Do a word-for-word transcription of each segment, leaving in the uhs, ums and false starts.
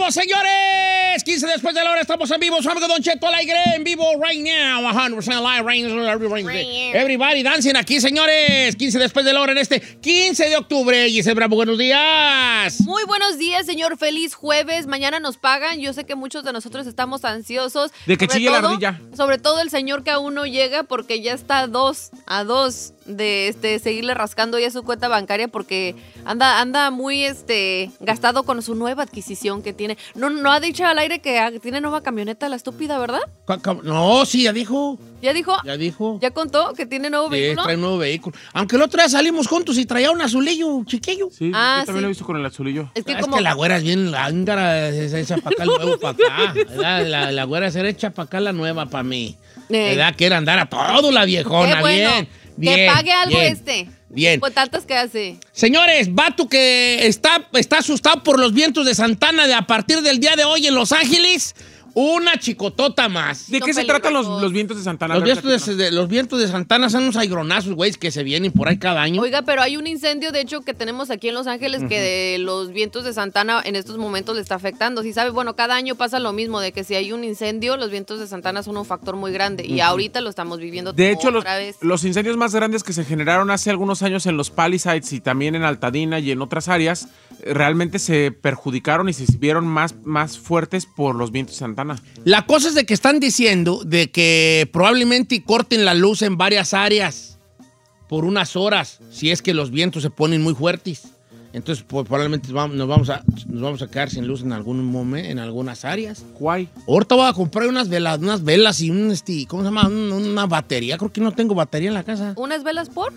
¡Vamos, señores! quince después de la hora, estamos en vivo. Su amigo Don Cheto al aire, en vivo right now. one hundred percent live, right, everybody dancing aquí, señores. quince después de la hora en este quince de octubre. Giselle Bravo, buenos días. Muy buenos días, señor. Feliz jueves. Mañana nos pagan. Yo sé que muchos de nosotros estamos ansiosos. De que chille la ardilla. Sobre todo el señor que aún no llega porque ya está a dos, a dos de este seguirle rascando ya su cuenta bancaria porque anda anda muy este gastado con su nueva adquisición que tiene. No no ha dicho al aire que tiene nueva camioneta la estúpida, ¿verdad? No, sí, ya dijo. ¿Ya dijo? Ya dijo. ¿Ya contó que tiene nuevo sí, vehículo? trae nuevo vehículo. Aunque el otro día salimos juntos y traía un azulillo chiquillo. Sí, ah, yo también sí. lo he visto con el azulillo. Es que, es como... que la güera es bien lángara, es hecha para acá, el nuevo para acá. La, la, la güera es hecha para acá, la nueva para mí. Eh. ¿Verdad? Quiere andar a todo la viejona, Qué bueno. bien. Bien, que pague algo bien, este. Bien. Pues tantas que hace. Señores, vato que está, está asustado por los vientos de Santana de a partir del día de hoy en Los Ángeles. Una chicotota más. ¿De qué se tratan los, los vientos de Santana? Los vientos de, de, los vientos de Santana son unos aigronazos, güey, que se vienen por ahí cada año. Oiga, pero hay un incendio, de hecho, que tenemos aquí en Los Ángeles, uh-huh. que de los vientos de Santana en estos momentos le está afectando. Si sabe, bueno, cada año pasa lo mismo, de que si hay un incendio, los vientos de Santana son un factor muy grande. Uh-huh. Y ahorita lo estamos viviendo de hecho, otra los, vez. los incendios más grandes que se generaron hace algunos años en los Palisades y también en Altadena y en otras áreas, realmente se perjudicaron y se vieron más, más fuertes por los vientos de Santana. La cosa es de que están diciendo de que probablemente corten la luz en varias áreas por unas horas, si es que los vientos se ponen muy fuertes. Entonces, pues, probablemente nos vamos, a, nos vamos a quedar sin luz en algún momento, en algunas áreas. Guay. Ahorita voy a comprar unas velas, unas velas y un, este, ¿cómo se llama? Una, una batería. Creo que no tengo batería en la casa. ¿Unas velas por?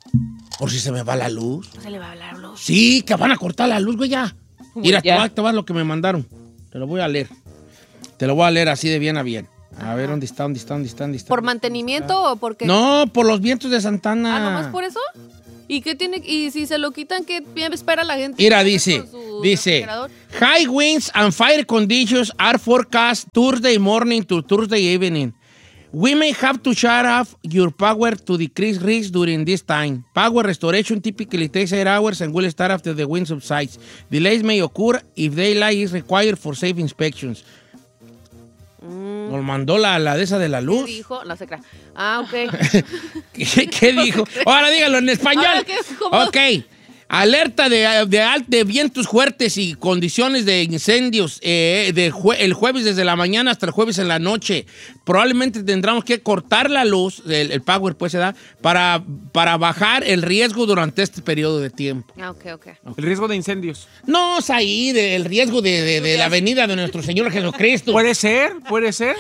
Por si se me va la luz. ¿Se le va la luz? Sí, que van a cortar la luz, güey, ya. Mira, te va, te va lo que me mandaron. Te lo voy a leer. Te lo voy a leer así de bien a bien. A ver, ¿dónde está? ¿Dónde está? ¿Dónde está? ¿Dónde está? ¿Por mantenimiento o por qué? No, por los vientos de Santana. ¿Ah, nomás por eso? ¿Y qué tiene? ¿Y si se lo quitan, qué espera la gente? Mira, dice, dice, high winds and fire conditions are forecast Thursday morning to Thursday evening. We may have to shut off your power to decrease risk during this time. Power restoration typically takes eight hours and will start after the wind subsides. Delays may occur if daylight is required for safe inspections. Mm. Nos mandó la, la de esa de la luz. ¿Qué dijo? No se crea. Ah, ok. ¿Qué, ¿Qué dijo? Ahora dígalo en español. Ok. Alerta de, de, de vientos fuertes y condiciones de incendios eh, de jue, el jueves desde la mañana hasta el jueves en la noche. Probablemente tendremos que cortar la luz, el, el power pues se da, para, para bajar el riesgo durante este periodo de tiempo. Ah, ok, ok. El riesgo de incendios. No, es ahí, del riesgo de, de, de la venida de nuestro Señor Jesucristo. Puede ser, puede ser.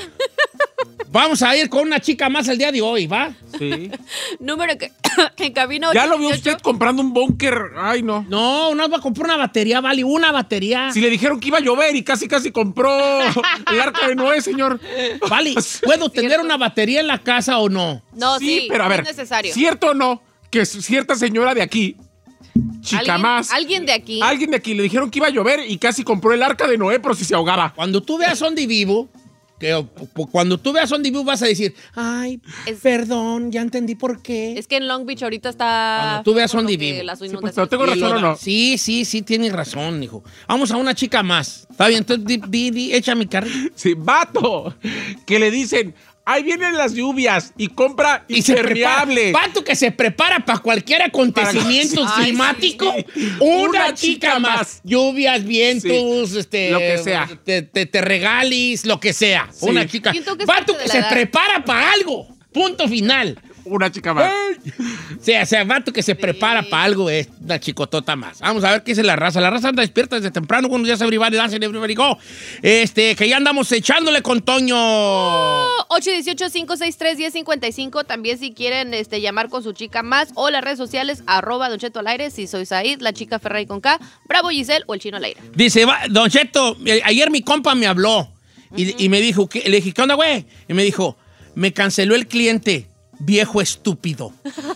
Vamos a ir con una chica más el día de hoy, ¿va? Sí. Número que en cabina ¿Ya lo vio usted comprando un búnker? Ay, no. No, no va a comprar una batería, vale, una batería. Si le dijeron que iba a llover y casi casi compró el arca de Noé, señor. Vale, ¿puedo tener una batería en la casa o no? No, sí, sí pero a ver, es necesario. ¿Cierto o no que cierta señora de aquí, chica ¿Alguien, más... Alguien de aquí. Alguien de aquí le dijeron que iba a llover y casi compró el arca de Noé, pero si se ahogaba. Cuando tú veas Onde Vivo... Que, cuando tú veas Onde Vivo vas a decir, ay, es, perdón, ya entendí por qué. Es que en Long Beach ahorita está... Cuando tú veas Onde Vivo. Sí, pues, ¿tengo razón o no? Sí, sí, sí, tienes razón, hijo. Vamos a una chica más. Está bien, entonces di, di, di, echa mi carril. Sí, vato, que le dicen... Ahí vienen las lluvias y compra y impermeable. Vato que se prepara para cualquier acontecimiento para... climático. Ay, sí, sí. Una, Una chica, chica más. más. Lluvias, vientos, sí. este, lo que sea. Te, te, te regalis, lo que sea. Sí. Una chica. Que Vato que se edad. prepara para algo. Punto final. Una chica más. O sea, o sea, vato que se sí. prepara para algo es una chicotota más. Vamos a ver qué es la raza. La raza anda despierta desde temprano. Buenos días, everybody, dancing, everybody go. Este, que ya andamos echándole con Toño. Oh, ocho uno ocho, cinco seis tres, uno cero cinco cinco. También si quieren este, llamar con su chica más o las redes sociales, arroba Don Cheto al aire. Si soy Said, la chica Ferrari con K, Bravo Giselle o el Chino al aire. Dice, va, Don Cheto, ayer mi compa me habló y, uh-huh. y me dijo, ¿qué? Le dije, ¿qué onda, güey? Y me dijo, me canceló el cliente. Viejo estúpido.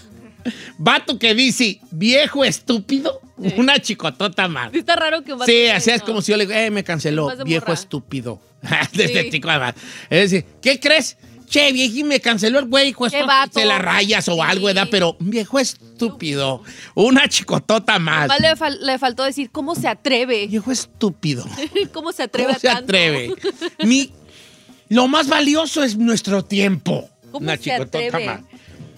Vato que dice, viejo estúpido, sí. Una chicotota más. Sí, está raro que un vato sí, así es como si yo le digo, eh, me canceló, viejo morra. Estúpido. Desde sí. chico además. Es decir, ¿qué crees? che, viejín, me canceló el güey, pues se la rayas o sí. algo, ¿verdad? Pero, viejo estúpido, una chicotota más. Nomás le, fal le faltó decir, ¿cómo se atreve? Viejo estúpido. ¿Cómo se atreve ¿Cómo a se tanto? atreve? Mi, lo más valioso es nuestro tiempo. ¿Cómo una se chicotota atreve? más.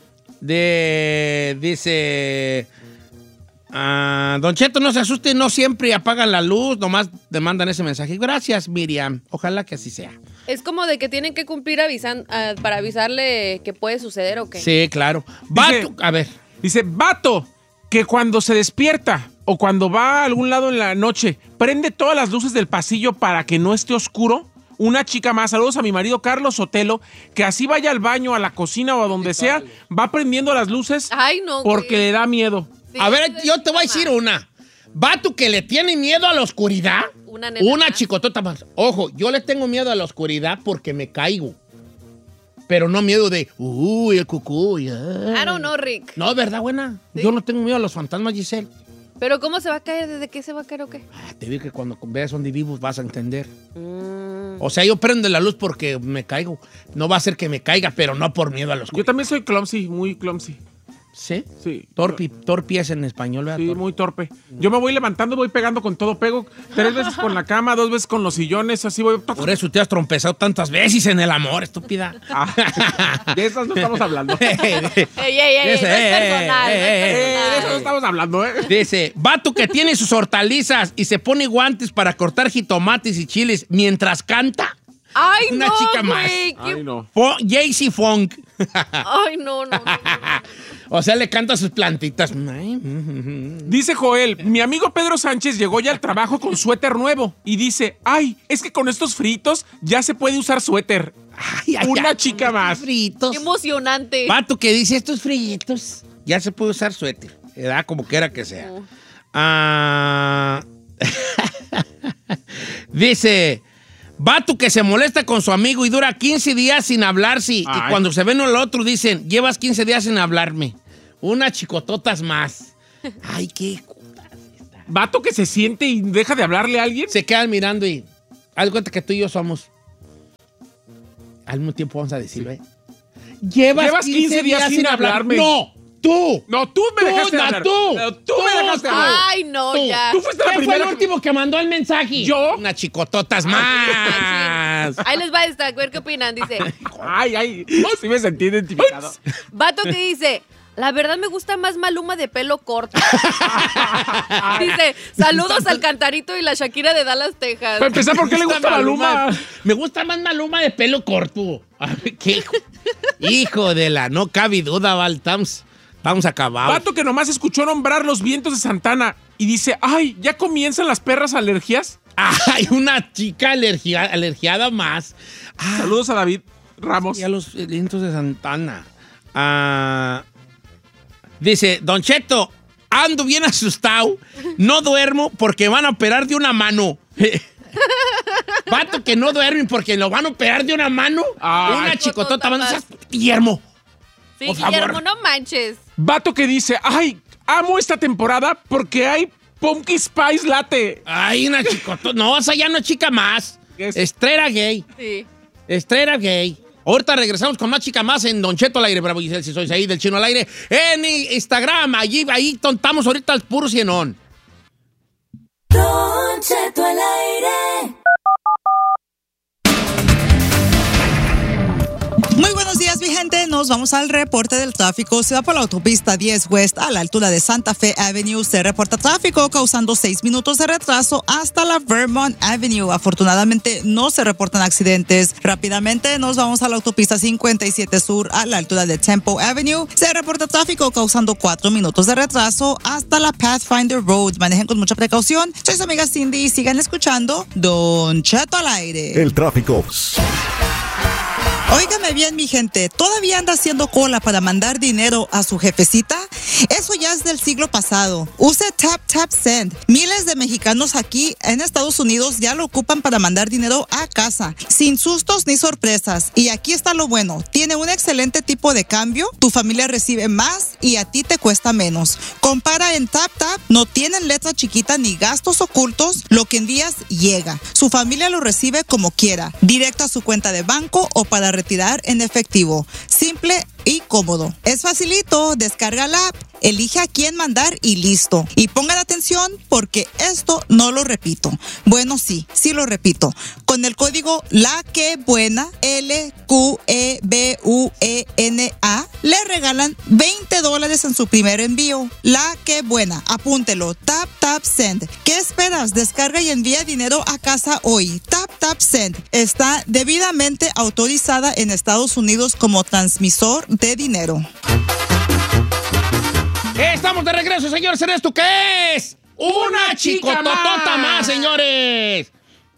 De, dice... Uh, Don Cheto, no se asuste, no siempre apagan la luz, nomás demandan ese mensaje. Gracias, Miriam. Ojalá que así sea. Es como de que tienen que cumplir avisan, uh, para avisarle que puede suceder o qué. Sí, claro. Vato, dice, a ver. Dice, vato, que cuando se despierta o cuando va a algún lado en la noche, prende todas las luces del pasillo para que no esté oscuro. Una chica más, saludos a mi marido Carlos Sotelo, que así vaya al baño, a la cocina o a donde sí, sea, va prendiendo las luces. Ay, no, porque güey. le da miedo. Sí, a ver, yo te voy a decir una. Vato que le tiene miedo a la oscuridad. Una nena Una más. chicotota más. Ojo, yo le tengo miedo a la oscuridad porque me caigo. Pero no miedo de, uy, el cucuy. I don't know, Rick. No, ¿verdad, buena? ¿Sí? Yo no tengo miedo a los fantasmas, Giselle. ¿Pero cómo se va a caer? ¿Desde qué se va a caer o qué? Ah, te digo que cuando veas donde vivos vas a entender. Mm. O sea, yo prendo la luz porque me caigo. No va a ser que me caiga, pero no por miedo a la Yo oscuridad. también soy clumsy, muy clumsy. ¿Sí? Sí. Torpi, torpi es en español, ¿verdad? Sí, Torpi. muy torpe. Yo me voy levantando, voy pegando con todo. Pego tres veces con la cama, dos veces con los sillones, así voy. Por eso te has trompezado tantas veces en el amor, estúpida. Ah, de esas no estamos hablando. Ey, ey, ey, no es personal, no es Eh, de eso no personal. estamos hablando, ¿eh? Dice, vato que tiene sus hortalizas y se pone guantes para cortar jitomates y chiles mientras canta. Ay, Una no, chica más. güey, qué- Ay, no. Fo- Jaycee Funk. Ay, no, no, no, no. O sea, le canta a sus plantitas. Ay, Dice Joel, mi amigo Pedro Sánchez llegó ya al trabajo con suéter nuevo y dice, ay, es que con estos fritos ya se puede usar suéter. ay, ay, Una ay, chica más. Fritos. Qué emocionante. Vato que dice estos fritos. Ya se puede usar suéter. ¿Verdad? Como quiera que sea. No. Ah, dice, vato que se molesta con su amigo y dura quince días sin hablarse. Y Ay. cuando se ven uno al otro dicen, llevas quince días sin hablarme. Una chicototas más. Ay, qué putas está. Vato que se siente y deja de hablarle a alguien. Se quedan mirando y haz de cuenta que tú y yo somos. Al mismo tiempo vamos a decirlo, ¿eh? Llevas, Llevas quince días sin hablarme. No, tú. No, tú me Tú, dejaste de no, hablar. tú. No, tú, Tú, me dejaste de hablar. Ay, no, Tú, ya. Tú fuiste la ¿Quién fue primera el que- último que mandó el mensaje? ¿Yo? Una chicototas más. Ahí les va esta, a ver qué opinan. Dice, Ay, ay, sí me sentí identificado. vato que dice, la verdad me gusta más Maluma de pelo corto. Dice, saludos al Cantarito y la Shakira de Dallas, Texas. Para empezar, ¿por qué le gusta Maluma? Me gusta más Maluma de pelo corto. Ay, ¿qué hijo? Hijo de la, no cabe duda, Val. Estamos, estamos acabados. Vato que nomás escuchó nombrar los vientos de Santana y dice, ay, ¿ya comienzan las perras alergias? Ay, una chica alergia, alergiada más. Ah, Saludos a David Ramos. y a los vientos de Santana. Ah, dice, Don Cheto, ando bien asustado. No duermo porque van a operar de una mano. Vato que no duermen porque lo van a operar de una mano. Ay. Una chicotota más. más. Guillermo. Sí, por favor. Guillermo, no manches. Vato que dice, ay, amo esta temporada porque hay Pumpkin Spice Latte. Ay, una chicotota. No, esa ya no es chica más. ¿Qué es? Estrella gay. Sí. Estrella gay. Ahorita regresamos con más chica más en Don Cheto al aire. Bravo, Giselle, si sois ahí del Chino al aire. En Instagram, allí, ahí tontamos ahorita el puro cienón. Don Cheto al aire. Muy buenos días, mi gente. Nos vamos al reporte del tráfico. Se va por la autopista diez West a la altura de Santa Fe Avenue. Se reporta tráfico causando seis minutos de retraso hasta la Vermont Avenue. Afortunadamente no se reportan accidentes. Rápidamente nos vamos a la autopista cincuenta y siete Sur a la altura de Temple Avenue. Se reporta tráfico causando cuatro minutos de retraso hasta la Pathfinder Road. Manejen con mucha precaución. Soy su amiga Cindy y sigan escuchando Don Cheto al aire. El tráfico. Óigame bien, mi gente, ¿todavía anda haciendo cola para mandar dinero a su jefecita? Eso ya es del siglo pasado. Use Tap Tap Send. Miles de mexicanos aquí en Estados Unidos ya lo ocupan para mandar dinero a casa, sin sustos ni sorpresas. Y aquí está lo bueno. Tiene un excelente tipo de cambio, tu familia recibe más y a ti te cuesta menos. Compara en Tap Tap, no tienen letra chiquita ni gastos ocultos, lo que envías llega. Su familia lo recibe como quiera, directo a su cuenta de banco o para retirar en efectivo. Simple y cómodo. Es facilito, descarga la app, elige a quién mandar y listo. Y pongan atención porque esto no lo repito. Bueno, sí, sí lo repito. Con el código La Que Buena, L Q E B U E N A, le regalan veinte dólares en su primer envío. La Que Buena, apúntelo. Tap, tap, send. ¿Qué esperas? Descarga y envía dinero a casa hoy. Tap, tap, send. Está debidamente autorizada en Estados Unidos como transmisor de dinero. Estamos de regreso, señores. ¿En esto qué es? Una chicototota más, señores.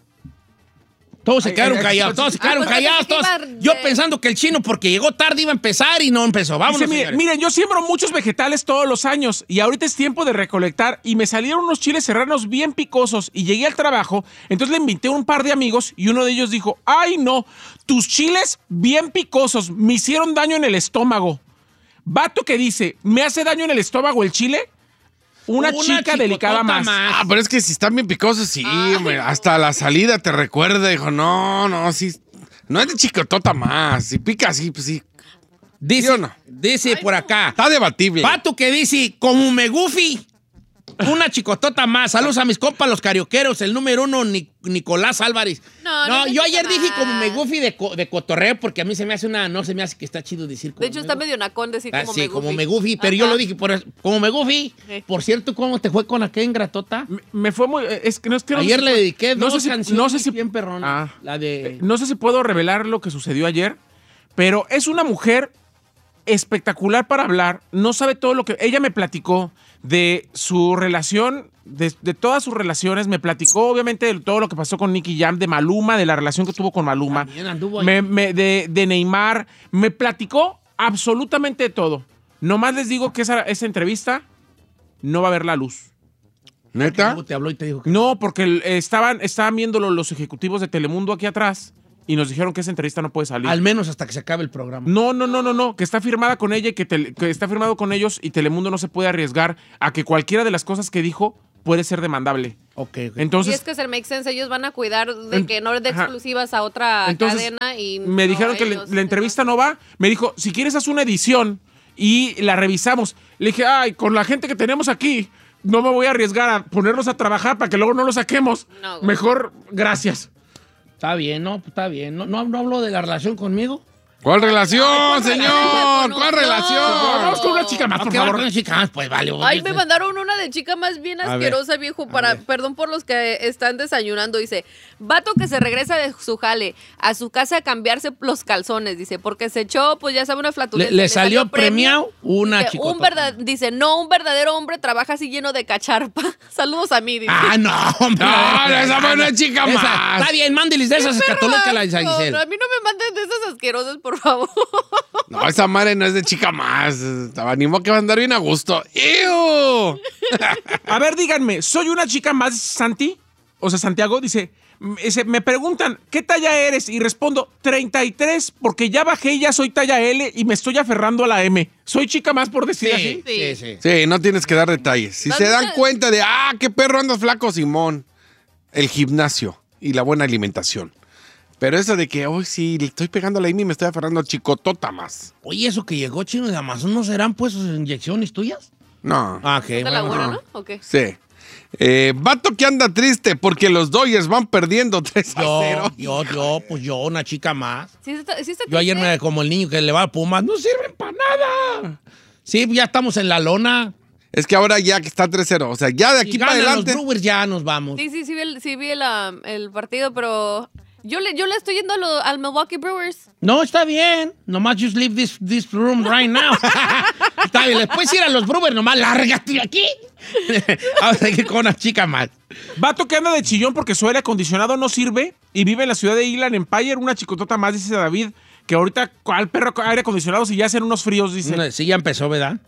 Todos se quedaron callados, todos se quedaron callados. Todos. Yo pensando que el chino, porque llegó tarde, iba a empezar y no empezó. Vámonos, Dice, miren, miren, yo siembro muchos vegetales todos los años y ahorita es tiempo de recolectar y me salieron unos chiles serranos bien picosos y llegué al trabajo, entonces le invité a un par de amigos y uno de ellos dijo, ay no, tus chiles bien picosos me hicieron daño en el estómago. Vato que dice, ¿me hace daño en el estómago el chile? Una, Una chica delicada más. más. Ah, pero es que si están bien picosos, sí, güey. Hasta la salida te recuerda, dijo, no, no, sí. No es de chicotota más. Si pica así, pues sí. Dice, ¿Sí o no? dice por acá. Está debatible. Pato que dice, como me gufi. Una chicotota más. Saludos a mis compas, los carioqueros. El número uno, Ni- Nicolás Álvarez. No, No, no yo me ayer gusta dije más. como me gufi de, co- de cotorreo, porque a mí se me hace una. No se me hace que está chido decir como De hecho, me está gufi. medio nacón decir Ah, como sí, me como gufi. me gufi, pero Ajá. yo lo dije por, como me gufi. Sí. Por cierto, ¿cómo te fue con aquella ingratota? Me, me fue muy... Es que no es que no Ayer sé le si- dediqué no dos sé si- canciones no sé si- bien perrona. Ah. La de... No sé si puedo revelar lo que sucedió ayer, pero es una mujer espectacular para hablar. No sabe todo lo que... Ella me platicó de su relación, de, de todas sus relaciones. Me platicó, obviamente, de todo lo que pasó con Nicky Jam, de Maluma, de la relación que tuvo con Maluma. También anduvo ahí. Me, me- de, de Neymar. Me platicó absolutamente de todo. Nomás les digo que esa, esa entrevista no va a ver la luz. ¿Neta? ¿Cómo te habló y te dijo que... No, porque eh, estaban, estaban viéndolo los ejecutivos de Telemundo aquí atrás y nos dijeron que esa entrevista no puede salir. Al menos hasta que se acabe el programa. No, no, no, no, no, que está firmada con ella y que, tele- que está firmado con ellos y Telemundo no se puede arriesgar a que cualquiera de las cosas que dijo puede ser demandable. Ok, ok. Entonces, Y es que se make sense, ellos van a cuidar de En- que no dé ajá. exclusivas a otra Entonces, cadena y me no dijeron a que la, ellos. la entrevista no va. Me dijo, si quieres haz una edición y la revisamos. Le dije, ay, con la gente que tenemos aquí, no me voy a arriesgar a ponerlos a trabajar para que luego no lo saquemos. No, güey. Mejor, gracias. Está bien, ¿no? Está bien. ¿No, no, no habló de la relación conmigo? ¿Cuál relación, ¿cuál señor? relación? ¿Cuál No. relación? Vamos con una chica más, por Ok, favor. vamos con chica más, pues vale. Ay, me mandaron una de chica más bien A ver, asquerosa, viejo, para, perdón por los que están desayunando, dice, vato que se regresa de su jale a su casa a cambiarse los calzones, dice, porque se echó, pues ya sabe, una flatulencia. Le- le salió premiado una Dice, chicotota. un verdad, dice, no, un verdadero hombre trabaja así lleno de cacharpa. Saludos a mí, dice. Ah, no, hombre. No, esa fue una chica Esa- más. Está bien, mándeles de esas escatolocas a la No, Giselle. no, a mí no me manden de esas asquerosas, por favor. No, esa madre no es de chica más. Animo que va a andar bien a gusto. ¡Ew! A ver, díganme, ¿soy una chica más, Santi? O sea, Santiago dice, m- dice, me preguntan, ¿qué talla eres? Y respondo, treinta y tres, porque ya bajé y ya soy talla L y me estoy aferrando a la M. ¿Soy chica más por decir así? Sí, sí, sí. Sí, no tienes que dar detalles. Si se dan cuenta de, ah, qué perro andas flaco, Simón. El gimnasio y la buena alimentación. Pero eso de que, hoy sí, le estoy pegando a la Amy y me estoy aferrando a chicotota más. Oye, eso que llegó chino de Amazon, ¿no serán pues sus inyecciones tuyas? No. Ah, ok. ¿De la buena, no? ¿O qué? Sí. Eh, vato que anda triste porque los Dodgers van perdiendo tres a Yo, cero. yo, yo, pues yo, una chica más. ¿Sí está, sí está Yo ayer triste? me como el niño que le va a Pumas, no sirven para nada. Sí, ya estamos en la lona. Es que ahora ya que está tres cero. O sea, ya de Si aquí para ganan adelante. los Brewers ya nos vamos. Sí, sí, sí vi el, sí vi el, um, el partido, pero yo le, yo le estoy yendo a lo- al Milwaukee Brewers. No, está bien. Nomás just leave this, this room right now. Está bien, después ir a los Brewers, nomás lárgate de aquí. Vamos a seguir con una chica más. Vato que anda de chillón porque su aire acondicionado no sirve y vive en la ciudad de Inland Empire, una chicotota más, dice David, que ahorita, ¿cuál perro aire acondicionado si ya hacen unos fríos? Dice. Sí, ya empezó, ¿verdad?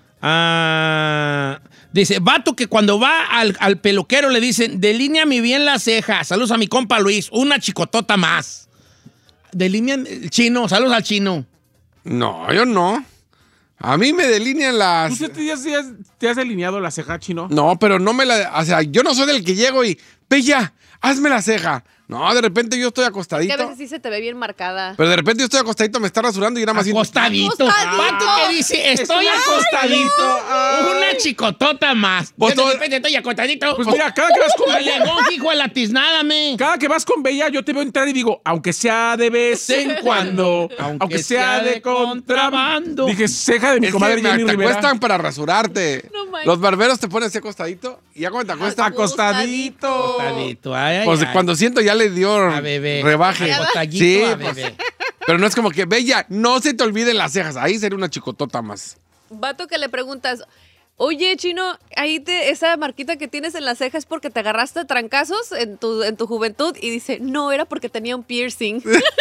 Ah, dice, vato que cuando va al, al peluquero le dicen, delíneame bien la ceja. Saludos a mi compa Luis, una chicotota más. Delinean el chino, saludos al chino. No, yo no. A mí me delinean las. ¿Tú te, has, te has- te has delineado la ceja, chino? No, pero no me la. O sea, yo no soy del que llego y. Bella, hazme la ceja. No, de repente yo estoy Que acostadito. a veces sí se te ve bien marcada. Pero de repente yo estoy acostadito, me está rasurando y nada más siento- Acostadito. Acostadito. Vato que dice, estoy acostadito. Una chicotota más. Pues Yo de todo- repente estoy acostadito. Pues mira, cada que vas con Me Bella, llegó, hijo de la tiznada, me. cada que vas con Bella, yo te veo entrar y digo, aunque sea de vez en cuando, aunque, sea de contrabando. Dije, ceja de mi Es que comadre me- Jenny te Rivera. acuestan para rasurarte. No manches. Los barberos te ponen así acostadito y ya cuando te acuestan, Acostadito. Acostadito. Ay, ay, pues ay. cuando siento ya le dio A bebé. rebaje. Acostadito Sí, a pues, bebé. pero no es como que, Bella, no se te olviden las cejas. Ahí sería una chicotota más. Vato que le preguntas, oye, Chino, ahí te, esa marquita que tienes en la ceja es porque te agarraste a trancazos en tu, en tu juventud. Y dice, no, era porque tenía un piercing.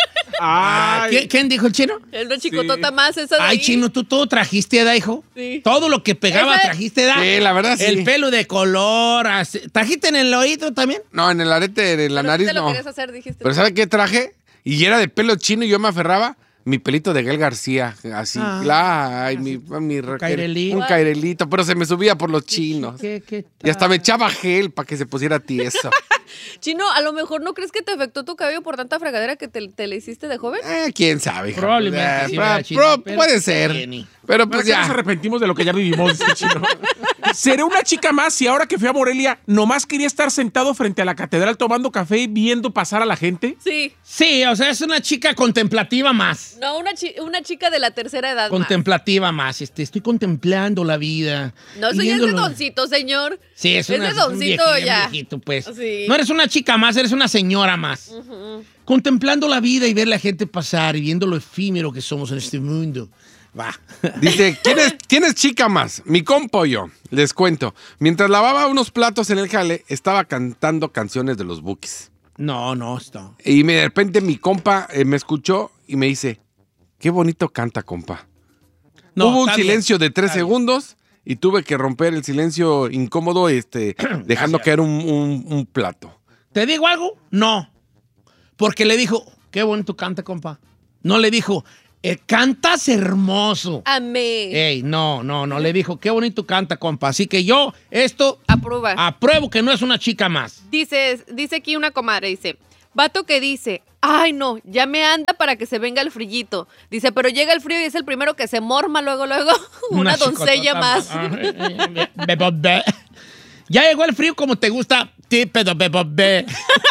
Ay. ¿Quién, quién dijo el chino? Es una chicotota más esa de Ay, ahí. chino, tú todo trajiste edad, hijo. Sí. Todo lo que pegaba Esa- trajiste edad. Sí, la verdad, sí. El pelo de color. así- ¿Trajiste en el oído también? No, en el arete, en la Pero nariz te lo no. querías hacer, dijiste. Pero ¿sabe qué traje? Y era de pelo chino y yo me aferraba. Mi pelito de Gael García, así, Ah. ay, mi, mi re- cairelito. un cairelito, pero se me subía por los chinos. ¿Qué, qué Y hasta me echaba gel para que se pusiera tieso. Chino, a lo mejor no crees que te afectó tu cabello por tanta fregadera que te, te le hiciste de joven. Eh, quién sabe. hija. Probablemente Eh, sí, pro- ¿verdad, chino? pro- Pero- puede ser. Jenny. Pero ¿Para pues qué nos ya. arrepentimos de lo que ya vivimos, dice Chino? Seré una chica más si ahora que fui a Morelia nomás quería estar sentado frente a la catedral tomando café y viendo pasar a la gente. Sí. Sí, o sea, es una chica contemplativa más. No, una, chi- una chica de la tercera edad. más. Contemplativa más. Este, estoy contemplando la vida. No, eso ya es de viéndolo. doncito, señor. Sí, es, Es una, de un doncito viejillo, ya. viejito, pues. Sí. No eres una chica más, eres una señora más. Contemplando la vida y ver la gente pasar y viendo lo efímero que somos en este mundo. Va. Dice, ¿quién es, quién es chica más? Mi compo yo. Les cuento. Mientras lavaba unos platos en el jale, estaba cantando canciones de los Bukis. No, no, está. Y me- de repente mi compa eh, me escuchó y me dice, qué bonito canta, compa. No, Hubo un está bien, silencio de tres está bien. segundos y tuve que romper el silencio incómodo este, dejando caer un, un- un plato. ¿Te digo algo? No. Porque le dijo, qué bonito canta, compa. No le dijo, eh, cantas hermoso. Amé. Ey, no, no, no. Le dijo, qué bonito canta, compa. Así que yo, esto, Aprueba. apruebo que no es una chica más. Dice, dice aquí una comadre, dice, vato que dice, ay no, ya me anda para que se venga el frillito. Dice, pero llega el frío y es el primero que se morma luego, luego. Una, doncella chicotota más. Ah, eh, eh, bebo, be. Ya llegó el frío como te gusta. Típedo, bebo, be.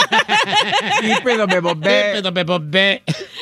Y pedo me bombé. Típedo, bebo, be.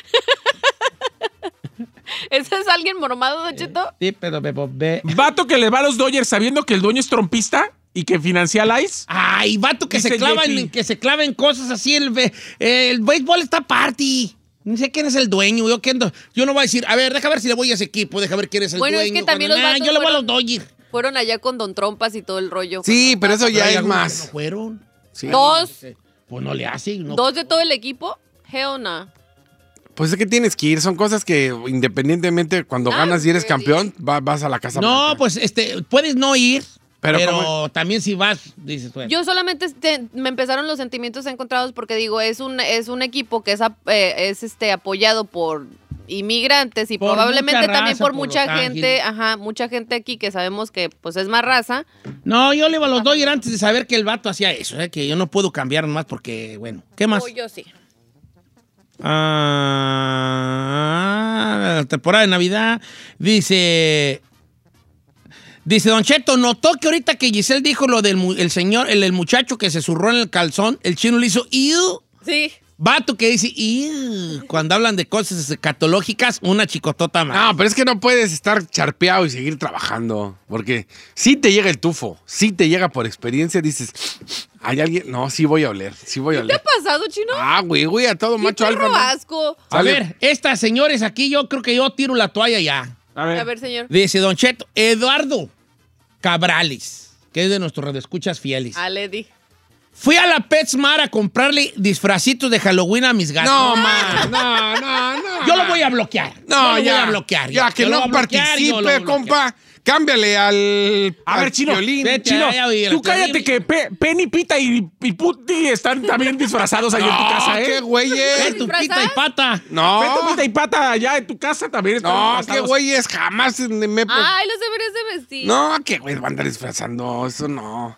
¿Ese es alguien mormado, Don Cheto? Típedo, bebo, be. Vato que le va a los Dodgers sabiendo que el dueño es trompista y que financia a Lice. Ay, vato que Dice se clavan, Yeti. en- que se claven cosas así. El, be- el béisbol está party. No sé quién es el dueño. Yo, qué ando- yo no voy a decir, a ver, deja ver si le voy a ese equipo, deja ver quién es el Bueno, es dueño. que también Cuando, los nah, vatos yo le voy a fueron- los Dodgers. Fueron allá con Don Trompas y todo el rollo. Sí, pero eso ya Hay es algunos que más. no fueron. Sí. Dos, Pues no le hace. No. dos de todo el equipo. Hell no. Pues es que tienes que ir. Son cosas que independientemente cuando Ah, ganas y eres ok. campeón, va- vas a la casa. No, blanca. pues este, puedes no ir, Pero pero, ¿cómo? también si vas, dices, bueno. Yo solamente este, me empezaron los sentimientos encontrados porque digo, es un, es un equipo que es, ap- eh, es este, apoyado por inmigrantes y Por probablemente mucha también raza, por por mucha Los gente, Ángeles. ajá, mucha gente aquí que sabemos que pues es más raza. No, yo le iba a los Dodgers antes de saber que el vato hacía eso, ¿eh? Que yo no puedo cambiar nomás porque, bueno, ¿qué más? O yo sí. Ah, la temporada de Navidad. Dice. Dice Don Cheto, notó que ahorita que Giselle dijo lo del mu- el señor, el, el muchacho que se zurró en el calzón, el chino le hizo iu. Sí. Vato que dice iu. Cuando hablan de cosas escatológicas, una chicotota más. No, pero es que no puedes estar charpeado y seguir trabajando. Porque si te llega el tufo, si te llega por experiencia, dices, hay alguien. No, sí voy a oler, sí voy a ¿Qué te oler. ha pasado, Chino? Ah, güey, güey, a todo ¡Qué macho alfa. perro ¿no? asco! A Sale. ver, estas señores aquí, yo creo que yo tiro la toalla ya. A ver. A ver, señor. Dice Don Cheto, Eduardo Cabrales, que es de nuestros radioescuchas fieles. A Lady. Fui a la PetSmart a comprarle disfracitos de Halloween a mis gatos. No, man, no, no, no. Yo lo voy a bloquear. No, Yo lo ya. voy a bloquear. Ya, que Yo lo no voy a bloquear, yo lo voy a participe, bloquear. compa. Cámbiale al. A al ver, Chino, violín. vete. Chino, Ya, ya oí, tú la cállate terrible. que Pe- Penny, Pita y, y Puti están también disfrazados ahí en tu No, casa, qué ¿eh? Es güeyes. tu ¿Disfrazas? pita y pata. No. Peto, Pita y Pata allá en tu casa también están No, qué disfrazados. güeyes. Jamás me. Ay, los deberías de vestir. No, qué güey van a andar disfrazando. Eso no.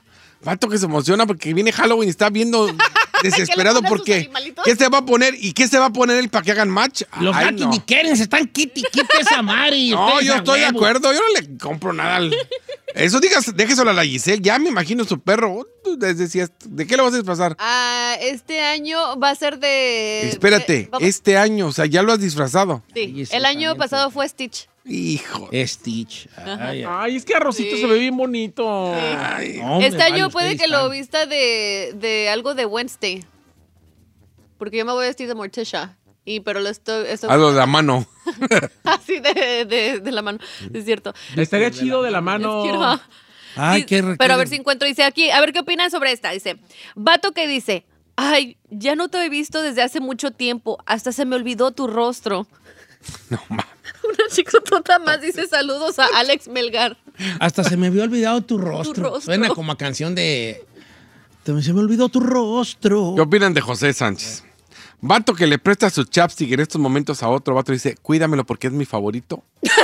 Vato que se emociona porque viene Halloween y está viendo desesperado porque ¿qué se va a poner? ¿Y qué se va a poner él para que hagan match? Los Ay, gatos no. ni quieren, se están quiti, quite esa Mari. No, yo a estoy de huevo. acuerdo, yo no le compro nada al... Eso digas, déjeselo a la Giselle, ya me imagino su perro. Desde si es- ¿De qué lo vas a disfrazar? Ah, este año va a ser de... Espérate, de- vamos- este año, o sea, ya lo has disfrazado. Sí, Ay, ese el año también, pasado fue Stitch. Hijo. Stitch. Ay, ay. Ay, es que Arrocito Sí. se ve bien bonito. Ay. No, hombre, Este año vale, puede ustedes que lo están- vista de, de algo de Wednesday. Porque yo me voy a vestir de Morticia. Y, pero lo estoy... estoy Hazlo de la mano. así de, de, de la mano. Es cierto. Estaría chido de la Es mano. quiero- Ay, Sí, qué re- Pero a ver si encuentro. Dice aquí, a ver qué opinan sobre esta. Dice, vato que dice, ay, ya no te he visto desde hace mucho tiempo. Hasta se me olvidó tu rostro. No mames. Una chicotota más dice saludos a Alex Melgar. Hasta se me había olvidado tu rostro. Tu rostro. Suena como a canción de... Se me olvidó tu rostro. ¿Qué opinan de José Sánchez? Vato que le presta su chapstick en estos momentos a otro vato y dice, cuídamelo porque es mi favorito.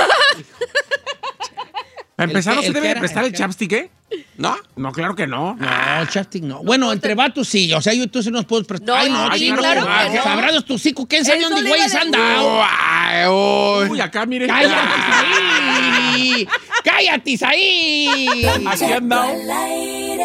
Para empezar, El ¿no que- se el debe que de era- prestar el el que- chapstick, eh? ¿No? No, claro que no. No, chapstick no. Bueno, entre vatos sí. O sea, yo tú sí nos puedo prestar. No, Ay, no, sí, chino. claro que no. Sabrás tu cico. ¿Quién sabe Eso dónde le güeyes iba a han decir. dado? Ay, uy. Uy, acá, mire. ¡Cállate ahí! ¡Cállate ahí! Aquí han dado. Al aire.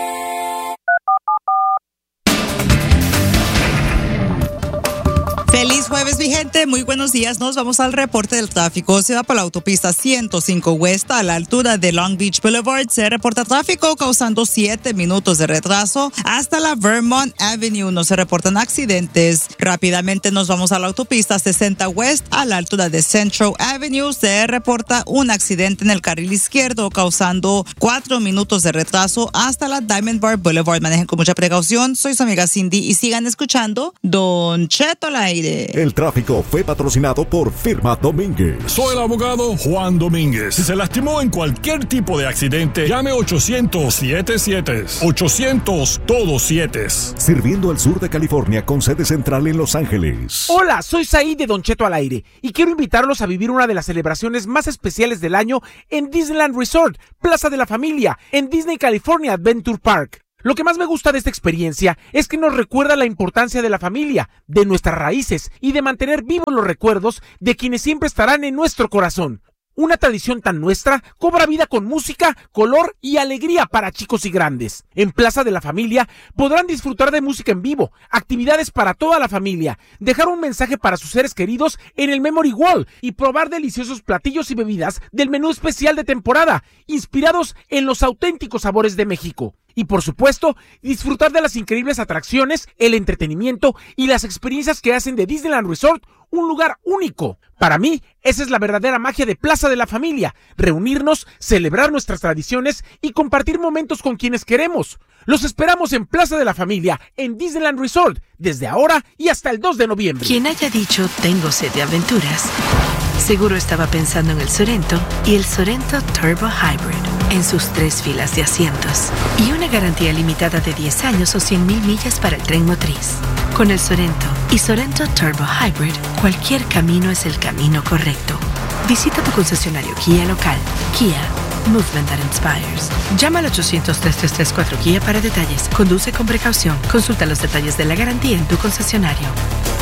Feliz jueves, mi gente. Muy buenos días. Nos vamos al reporte del tráfico. Se va por la autopista ciento cinco West a la altura de Long Beach Boulevard. Se reporta tráfico causando siete minutos de retraso. Hasta la Vermont Avenue no se reportan accidentes. Rápidamente nos vamos a la autopista sesenta West a la altura de Central Avenue. Se reporta un accidente en el carril izquierdo causando cuatro minutos de retraso hasta la Diamond Bar Boulevard. Manejen con mucha precaución. Soy su amiga Cindy y sigan escuchando Don Cheto al aire. El tráfico fue patrocinado por Firma Domínguez. Soy el abogado Juan Domínguez. Si se lastimó en cualquier tipo de accidente, llame ochocientos siete siete. ochocientos todos siete. Sirviendo al sur de California con sede central en Los Ángeles. Hola, soy Said de Don Cheto al aire y quiero invitarlos a vivir una de las celebraciones más especiales del año en Disneyland Resort, Plaza de la Familia, en Disney California Adventure Park. Lo que más me gusta de esta experiencia es que nos recuerda la importancia de la familia, de nuestras raíces y de mantener vivos los recuerdos de quienes siempre estarán en nuestro corazón. Una tradición tan nuestra cobra vida con música, color y alegría para chicos y grandes. En Plaza de la Familia podrán disfrutar de música en vivo, actividades para toda la familia, dejar un mensaje para sus seres queridos en el Memory Wall y probar deliciosos platillos y bebidas del menú especial de temporada, inspirados en los auténticos sabores de México. Y por supuesto, disfrutar de las increíbles atracciones, el entretenimiento y las experiencias que hacen de Disneyland Resort un lugar único. Para mí, esa es la verdadera magia de Plaza de la Familia, reunirnos, celebrar nuestras tradiciones y compartir momentos con quienes queremos. Los esperamos en Plaza de la Familia, en Disneyland Resort, desde ahora y hasta el dos de noviembre. Quien haya dicho tengo sed de aventuras, seguro estaba pensando en el Sorento y el Sorento Turbo Hybrid, en sus tres filas de asientos y una garantía limitada de diez años o cien mil millas para el tren motriz. Con el Sorento y Sorento Turbo Hybrid, cualquier camino es el camino correcto. Visita tu concesionario Kia local. Kia, movement that inspires. Llama al ochocientos, tres tres tres, cuatro Kia para detalles. Conduce con precaución. Consulta los detalles de la garantía en tu concesionario.